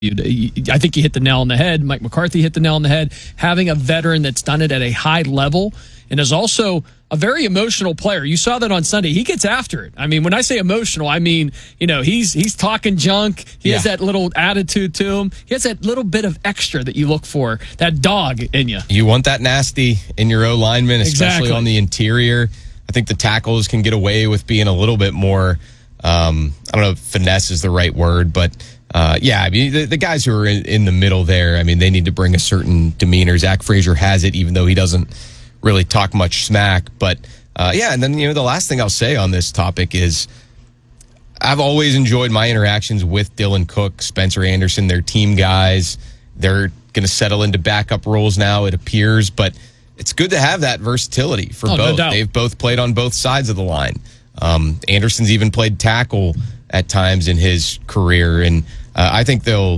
I think you hit the nail on the head. Mike McCarthy hit the nail on the head. Having a veteran that's done it at a high level and is also a very emotional player. You saw that on Sunday. He gets after it. I mean, when I say emotional, I mean, he's talking junk. He has that little attitude to him. He has that little bit of extra that you look for, that dog in you. You want that nasty in your O-lineman, especially on the interior. I think the tackles can get away with being a little bit more, I don't know if finesse is the right word, but I mean, the guys who are in the middle there, I mean, they need to bring a certain demeanor. Zach Frazier has it, even though he doesn't really talk much smack. But, and then, the last thing I'll say on this topic is I've always enjoyed my interactions with Dylan Cook, Spencer Anderson, their team guys. They're going to settle into backup roles now, it appears. But it's good to have that versatility for both. No doubt. They've both played on both sides of the line. Anderson's even played tackle at times in his career, and I think they're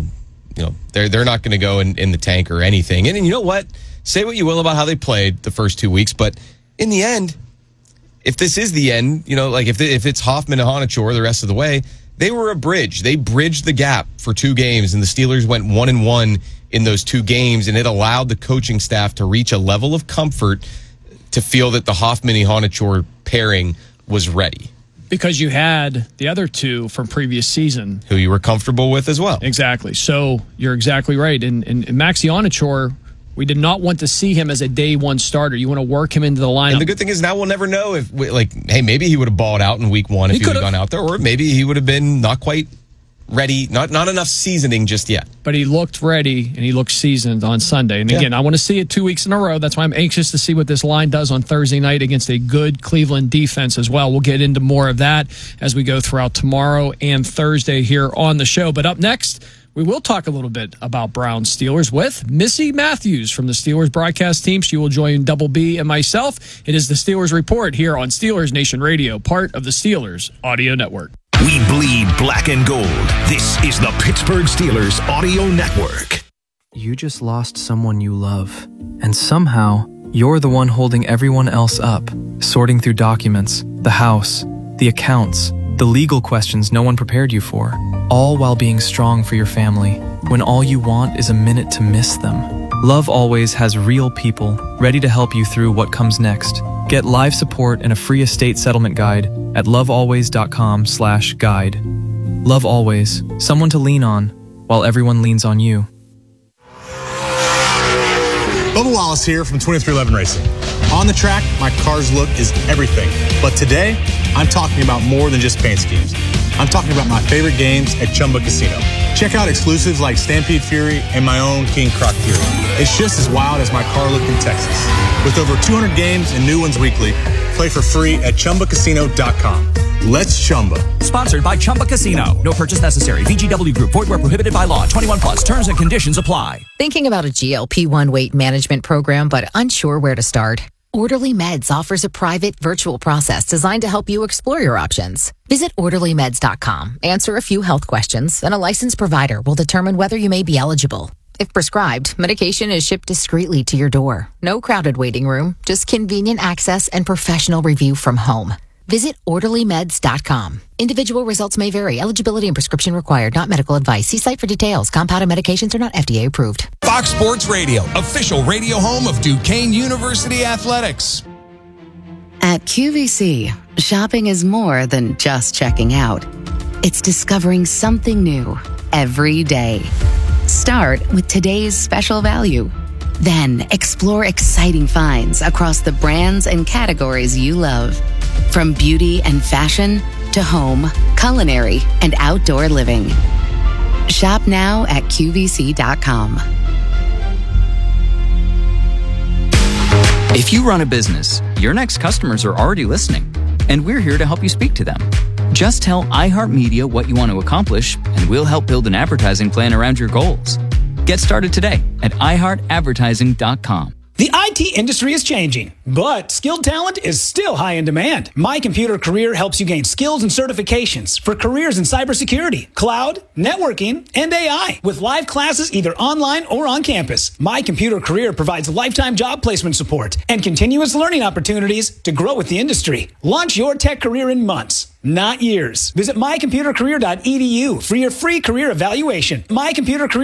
not going to go in the tank or anything. And you know what? Say what you will about how they played the first 2 weeks, but in the end, if this is the end, if it's Hoffman and Honachor the rest of the way, they were a bridge. They bridged the gap for 2 games, and the Steelers went 1-1 in those 2 games, and it allowed the coaching staff to reach a level of comfort to feel that the Hoffman and Honachor pairing was ready. Because you had the other 2 from previous season. Who you were comfortable with as well. Exactly. So you're exactly right. And Maxi Honachor, we did not want to see him as a day 1 starter. You want to work him into the lineup. And the good thing is now we'll never know if, maybe he would have balled out in week 1 if he would have gone out there, or maybe he would have been not quite ready, not enough seasoning just yet. But he looked ready and he looked seasoned on Sunday. And again, I want to see it 2 weeks in a row. That's why I'm anxious to see what this line does on Thursday night against a good Cleveland defense as well. We'll get into more of that as we go throughout tomorrow and Thursday here on the show. But up next, we will talk a little bit about Browns Steelers with Missy Matthews from the Steelers broadcast team. She will join Double B and myself. It is the Steelers Report here on Steelers Nation Radio, part of the Steelers Audio Network. We bleed black and gold. This is the Pittsburgh Steelers Audio Network. You just lost someone you love, and somehow you're the one holding everyone else up, sorting through documents, the house, the accounts, the legal questions no one prepared you for, all while being strong for your family, when all you want is a minute to miss them. Love Always has real people ready to help you through what comes next. Get live support and a free estate settlement guide at lovealways.com/guide. Love Always, someone to lean on while everyone leans on you. Bubba Wallace here from 2311 Racing. On the track, my car's look is everything. But today, I'm talking about more than just paint schemes. I'm talking about my favorite games at Chumba Casino. Check out exclusives like Stampede Fury and my own King Croc Fury. It's just as wild as my car look in Texas. With over 200 games and new ones weekly, play for free at ChumbaCasino.com. Let's Chumba. Sponsored by Chumba Casino. No purchase necessary. VGW Group. Void where prohibited by law. 21 plus. Terms and conditions apply. Thinking about a GLP-1 weight management program but unsure where to start? Orderly Meds offers a private virtual process designed to help you explore your options. Visit OrderlyMeds.com, answer a few health questions, and a licensed provider will determine whether you may be eligible. If prescribed, medication is shipped discreetly to your door. No crowded waiting room, just convenient access and professional review from home. Visit OrderlyMeds.com. Individual results may vary. Eligibility and prescription required. Not medical advice. See site for details. Compounded medications are not FDA approved. Fox Sports Radio, official radio home of Duquesne University Athletics. At QVC, shopping is more than just checking out. It's discovering something new every day. Start with today's special value. Then explore exciting finds across the brands and categories you love. From beauty and fashion to home, culinary, and outdoor living. Shop now at QVC.com. If you run a business, your next customers are already listening, and we're here to help you speak to them. Just tell iHeartMedia what you want to accomplish, and we'll help build an advertising plan around your goals. Get started today at iHeartAdvertising.com. The IT industry is changing, but skilled talent is still high in demand. My Computer Career helps you gain skills and certifications for careers in cybersecurity, cloud, networking, and AI. With live classes either online or on campus, My Computer Career provides lifetime job placement support and continuous learning opportunities to grow with the industry. Launch your tech career in months, not years. Visit mycomputercareer.edu for your free career evaluation. My Computer Career